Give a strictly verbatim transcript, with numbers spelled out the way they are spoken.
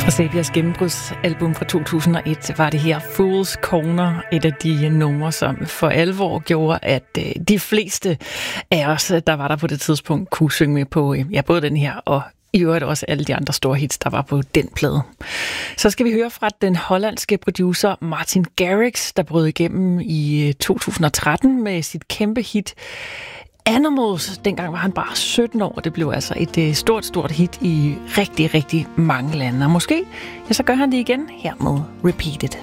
Fra Sabias gennembrudsalbum fra to tusind og et var det her Fool's Corner, et af de numre, som for alvor gjorde, at de fleste af os, der var der på det tidspunkt, kunne synge med på ja, både den her og i øvrigt også alle de andre store hits, der var på den plade. Så skal vi høre fra den hollandske producer Martin Garrix, der brød igennem i to tusind og tretten med sit kæmpe hit Animals. Dengang var han bare sytten år, og det blev altså et stort, stort hit i rigtig, rigtig mange lande. Og måske, ja, så gør han det igen her med Repeat It.